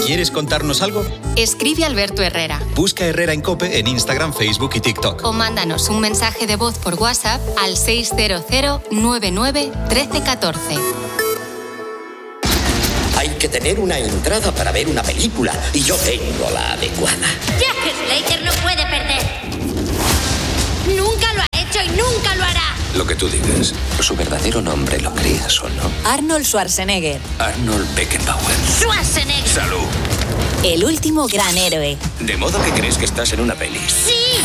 ¿Quieres contarnos algo? Escribe a Alberto Herrera. Busca Herrera en COPE en Instagram, Facebook y TikTok. O mándanos un mensaje de voz por WhatsApp al 600 99 13 14. Hay que tener una entrada para ver una película y yo tengo la adecuada. Jack Slater no puede perder. Nunca lo ha hecho y nunca lo hará. Lo que tú digas. Su verdadero nombre, lo creas o no. Arnold Schwarzenegger. Arnold Beckenbauer. Schwarzenegger. Salud. El último gran héroe. De modo que crees que estás en una peli. Sí.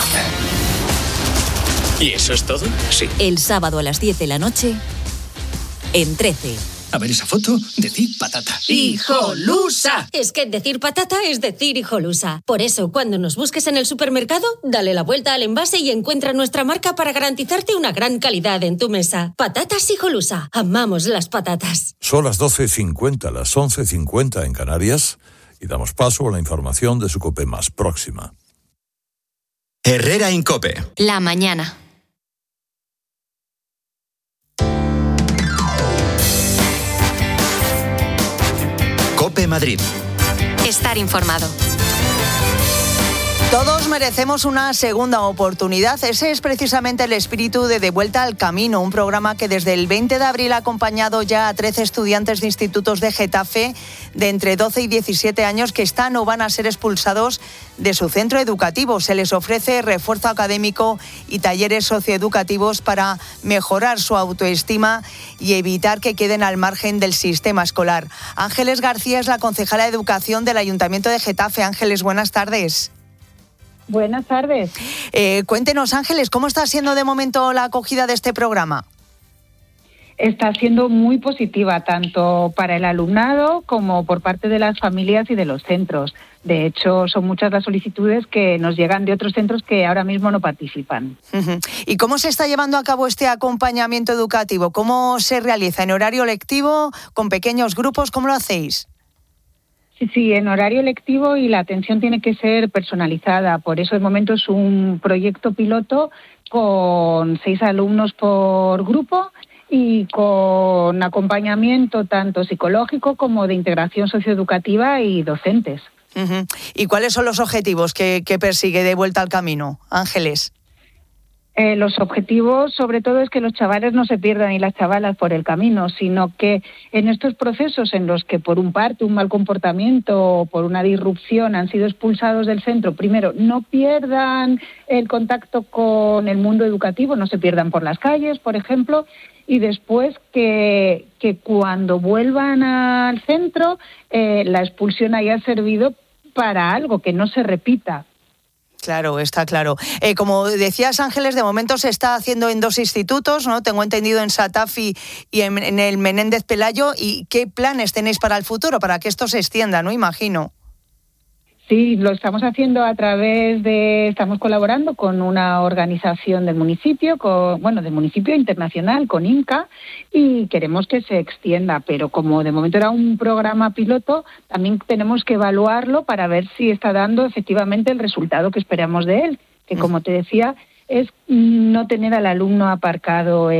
¿Y eso es todo? Sí. El sábado a las 10 de la noche en 13. A ver esa foto, decir patata. ¡Hijolusa! Es que decir patata es decir hijolusa. Por eso, cuando nos busques en el supermercado, dale la vuelta al envase y encuentra nuestra marca para garantizarte una gran calidad en tu mesa. Patatas Hijolusa. Amamos las patatas. Son las 12:50, las 11:50 en Canarias, y damos paso a la información de su COPE más próxima. Herrera en COPE. La mañana. COPE Madrid. Estar informado. Todos merecemos una segunda oportunidad. Ese es precisamente el espíritu de De Vuelta al Camino, un programa que desde el 20 de abril ha acompañado ya a 13 estudiantes de institutos de Getafe de entre 12 y 17 años que están o van a ser expulsados de su centro educativo. Se les ofrece refuerzo académico y talleres socioeducativos para mejorar su autoestima y evitar que queden al margen del sistema escolar. Ángeles García es la concejala de Educación del Ayuntamiento de Getafe. Ángeles, buenas tardes. Buenas tardes. Cuéntenos, Ángeles, ¿cómo está siendo de momento la acogida de este programa? Está siendo muy positiva, tanto para el alumnado como por parte de las familias y de los centros. De hecho, son muchas las solicitudes que nos llegan de otros centros que ahora mismo no participan. ¿Y cómo se está llevando a cabo este acompañamiento educativo? ¿Cómo se realiza? ¿En horario lectivo? ¿Con pequeños grupos? ¿Cómo lo hacéis? Sí, en horario lectivo, y la atención tiene que ser personalizada. Por eso, de momento, es un proyecto piloto con 6 alumnos por grupo y con acompañamiento tanto psicológico como de integración socioeducativa y docentes. ¿Y cuáles son los objetivos que persigue De Vuelta al Camino, Ángeles? Los objetivos, sobre todo, es que los chavales no se pierdan y las chavalas por el camino, sino que en estos procesos en los que por un mal comportamiento o por una disrupción han sido expulsados del centro, primero, no pierdan el contacto con el mundo educativo, no se pierdan por las calles, por ejemplo, y después que cuando vuelvan al centro la expulsión haya servido para algo, que no se repita. Claro, está claro. Como decías, Ángeles, de momento se está haciendo en 2 institutos, ¿no? Tengo entendido en Satafi y en el Menéndez Pelayo. ¿Y qué planes tenéis para el futuro, para que esto se extienda, no? Imagino. Sí, lo estamos haciendo a través de... Estamos colaborando con una organización del municipio, del municipio internacional, con INCA, y queremos que se extienda. Pero como de momento era un programa piloto, también tenemos que evaluarlo para ver si está dando efectivamente el resultado que esperamos de él. Que, como te decía, es no tener al alumno aparcado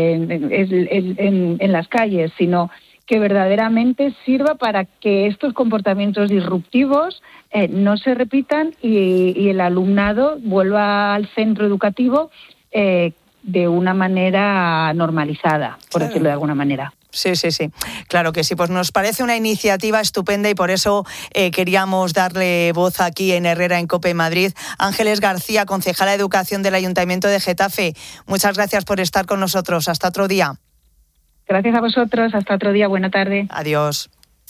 en las calles, sino que verdaderamente sirva para que estos comportamientos disruptivos no se repitan y el alumnado vuelva al centro educativo de una manera normalizada, por decirlo de alguna manera. Sí, claro que sí. Pues nos parece una iniciativa estupenda y por eso queríamos darle voz aquí en Herrera en COPE Madrid. Ángeles García, concejala de Educación del Ayuntamiento de Getafe, muchas gracias por estar con nosotros. Hasta otro día. Gracias a vosotros. Hasta otro día. Buena tarde. Adiós.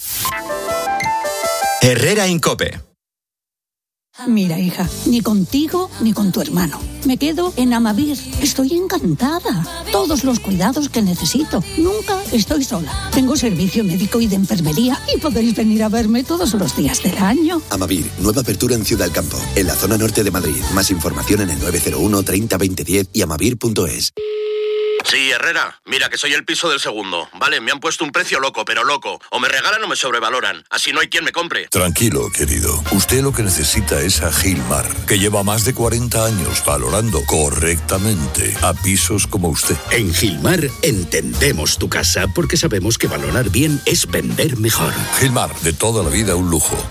Herrera en COPE. Mira, hija, ni contigo ni con tu hermano. Me quedo en Amavir. Estoy encantada. Todos los cuidados que necesito. Nunca estoy sola. Tengo servicio médico y de enfermería y podéis venir a verme todos los días del año. Amavir, nueva apertura en Ciudad del Campo, en la zona norte de Madrid. Más información en el 901 30 20 10 y amavir.es. Sí, Herrera, mira que soy el piso del segundo. Vale, me han puesto un precio loco, pero loco. O me regalan o me sobrevaloran. Así no hay quien me compre. Tranquilo, querido. Usted lo que necesita es a Gilmar, que lleva más de 40 años valorando correctamente a pisos como usted. En Gilmar entendemos tu casa porque sabemos que valorar bien es vender mejor. Gilmar, de toda la vida un lujo.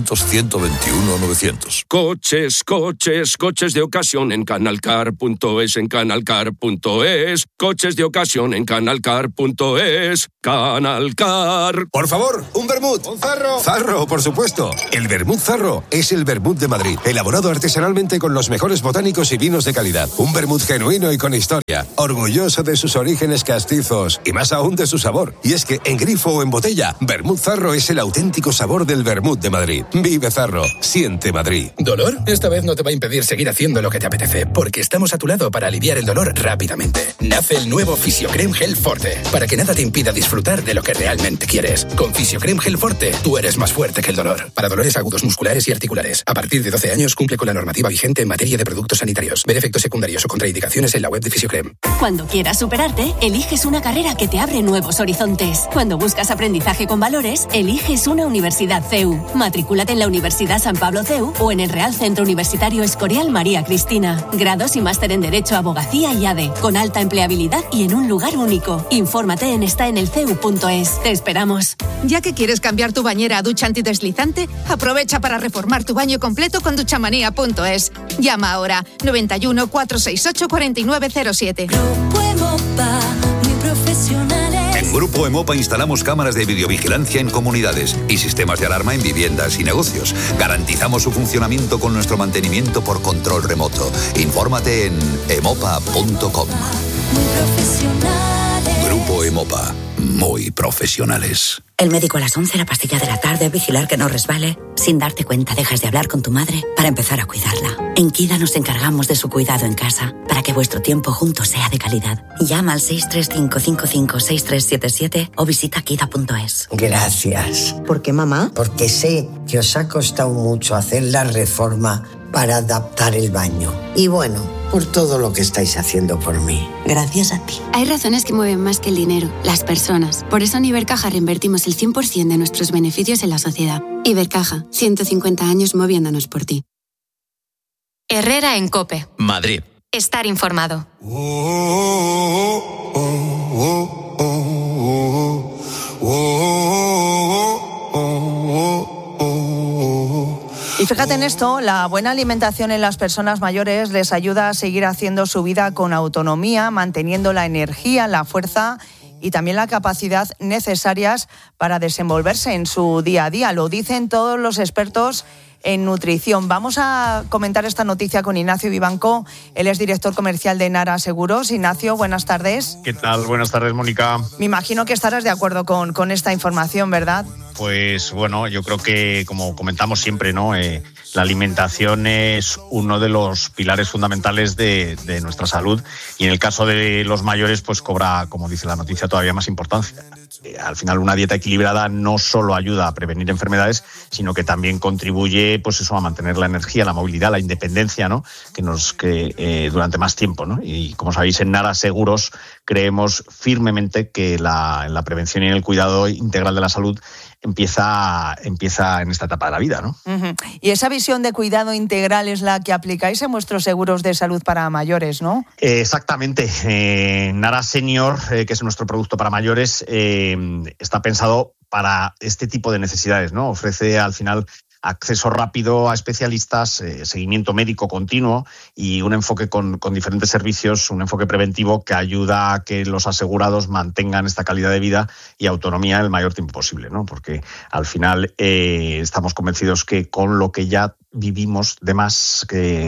900-121-900. Coches de ocasión en canalcar.es, en canalcar.es. Coches de ocasión en canalcar.es. Canalcar. Por favor, un vermut. Un zarro. Zarro, por supuesto. El vermut Zarro es el vermut de Madrid, elaborado artesanalmente con los mejores botánicos y vinos de calidad. Un vermut genuino y con historia, orgulloso de sus orígenes castizos y más aún de su sabor. Y es que en grifo o en botella, vermut Zarro es el auténtico sabor del vermut de Madrid. Vive Zarro, siente Madrid. ¿Dolor? Esta vez no te va a impedir seguir haciendo lo que te apetece, porque estamos a tu lado para aliviar el dolor rápidamente. Nace el nuevo Fisiocrem Gel Forte, para que nada te impida disfrutar de lo que realmente quieres. Con Fisiocrem Gel Forte, tú eres más fuerte que el dolor. Para dolores agudos musculares y articulares. A partir de 12 años cumple con la normativa vigente en materia de productos sanitarios. Ver efectos secundarios o contraindicaciones en la web de Fisiocrem. Cuando quieras superarte, eliges una carrera que te abre nuevos horizontes. Cuando buscas aprendizaje con valores, eliges una universidad CEU. Matrículate en la Universidad San Pablo CEU o en el Real Centro Universitario Escorial María Cristina. Grados y máster en Derecho, Abogacía y ADE, con alta empleabilidad y en un lugar único. Infórmate en estaenelceu.es. Te esperamos. Ya que quieres cambiar tu bañera a ducha antideslizante, aprovecha para reformar tu baño completo con duchamanía.es. Llama ahora 91 468 4907. Grupo Emopa, muy profesionales. En Grupo Emopa instalamos cámaras de videovigilancia en comunidades y sistemas de alarma en viviendas y negocios. Garantizamos su funcionamiento con nuestro mantenimiento por control remoto. Infórmate en emopa.com. Muy profesionales. Grupo Emopa, muy profesionales. El médico a las 11, la pastilla de la tarde, vigilar que no resbale. Sin darte cuenta, dejas de hablar con tu madre para empezar a cuidarla. En Kida nos encargamos de su cuidado en casa, para que vuestro tiempo juntos sea de calidad. Llama al 635556377 o visita kida.es. Gracias. ¿Por qué, mamá? Porque sé que os ha costado mucho hacer la reforma para adaptar el baño. Y bueno, por todo lo que estáis haciendo por mí. Gracias a ti. Hay razones que mueven más que el dinero, las personas. Por eso en Ibercaja reinvertimos el 100% de nuestros beneficios en la sociedad. Ibercaja, 150 años moviéndonos por ti. Herrera en COPE. Madrid. Estar informado. Y fíjate en esto, la buena alimentación en las personas mayores les ayuda a seguir haciendo su vida con autonomía, manteniendo la energía, la fuerza y también la capacidad necesarias para desenvolverse en su día a día. Lo dicen todos los expertos en nutrición. Vamos a comentar esta noticia con Ignacio Vivanco. Él es director comercial de Nara Seguros. Ignacio, buenas tardes. ¿Qué tal? Buenas tardes, Mónica. Me imagino que estarás de acuerdo con esta información, ¿verdad? Pues bueno, yo creo que, como comentamos siempre, ¿no? La alimentación es uno de los pilares fundamentales de nuestra salud y en el caso de los mayores pues cobra, como dice la noticia, todavía más importancia. Al final una dieta equilibrada no solo ayuda a prevenir enfermedades, sino que también contribuye pues eso, a mantener la energía, la movilidad, la independencia, ¿no? que durante más tiempo, ¿no? Y como sabéis, en Nara Seguros creemos firmemente que en la prevención y en el cuidado integral de la salud empieza en esta etapa de la vida, ¿no? Uh-huh. Y esa visión de cuidado integral es la que aplicáis en vuestros seguros de salud para mayores, ¿no? Exactamente. Nara Senior, que es nuestro producto para mayores, está pensado para este tipo de necesidades, ¿no? Ofrece al final acceso rápido a especialistas, seguimiento médico continuo y un enfoque con diferentes servicios, un enfoque preventivo que ayuda a que los asegurados mantengan esta calidad de vida y autonomía el mayor tiempo posible, ¿no? Porque al final estamos convencidos que con lo que ya vivimos de más,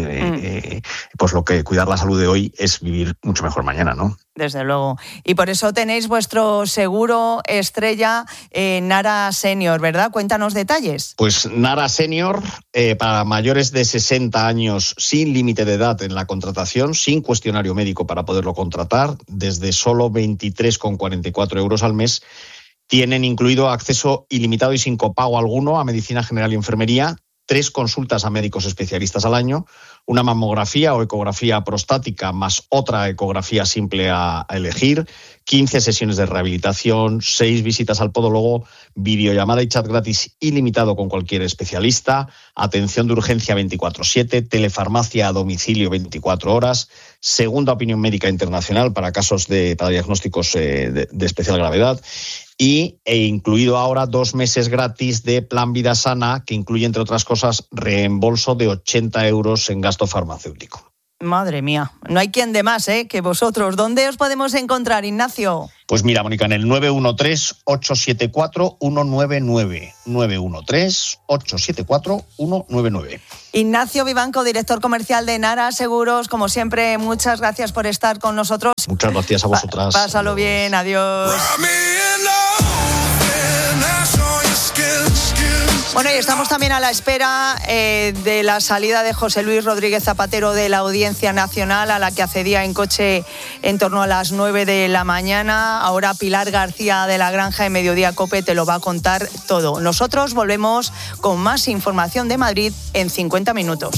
pues lo que cuidar la salud de hoy es vivir mucho mejor mañana, ¿no? Desde luego. Y por eso tenéis vuestro seguro estrella Nara Senior, ¿verdad? Cuéntanos detalles. Pues Nara Senior, para mayores de 60 años, sin límite de edad en la contratación, sin cuestionario médico para poderlo contratar, desde solo 23,44 euros al mes, tienen incluido acceso ilimitado y sin copago alguno a medicina general y enfermería, 3 consultas a médicos especialistas al año, una mamografía o ecografía prostática más otra ecografía simple a elegir, 15 sesiones de rehabilitación, 6 visitas al podólogo, videollamada y chat gratis ilimitado con cualquier especialista, atención de urgencia 24/7, telefarmacia a domicilio 24 horas, segunda opinión médica internacional para casos para diagnósticos de especial gravedad e incluido ahora 2 meses gratis de Plan Vida Sana, que incluye, entre otras cosas, reembolso de 80 euros en gasto farmacéutico. Madre mía, no hay quien de más, que vosotros. ¿Dónde os podemos encontrar, Ignacio? Pues mira, Mónica, en el 913-874-199. 913-874-199. Ignacio Vivanco, director comercial de Nara Seguros. Como siempre, muchas gracias por estar con nosotros. Muchas gracias a vosotras. Pásalo bien, adiós. Bueno, y estamos también a la espera de la salida de José Luis Rodríguez Zapatero de la Audiencia Nacional, a la que accedía en coche en torno a las 9 de la mañana. Ahora Pilar García de la Granja de Mediodía COPE te lo va a contar todo. Nosotros volvemos con más información de Madrid en 50 minutos.